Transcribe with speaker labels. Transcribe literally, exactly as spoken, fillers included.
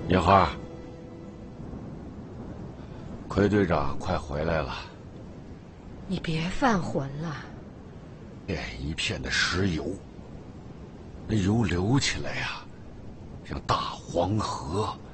Speaker 1: 银花，奎队长快回来了。
Speaker 2: 你别犯浑了。
Speaker 1: 片一片的石油，那油流起来呀、像大黄河。